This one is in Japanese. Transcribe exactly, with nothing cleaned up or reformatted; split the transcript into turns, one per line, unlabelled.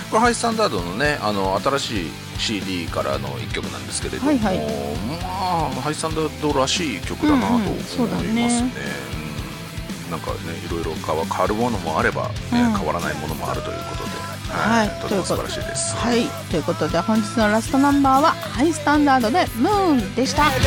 これハイスタンダードのねあの新しい シーディー からのいっきょくなんですけれども、はいはい、まあハイスタンダードらしい曲だなと思いますね、うんうんねうん、なんかねいろいろ変わるものもあれば、ねうん、変わらないものもあるということで、はい、とても素晴らしいです。
はい、ということで本日のラストナンバーはハイスタンダードでムーンでした。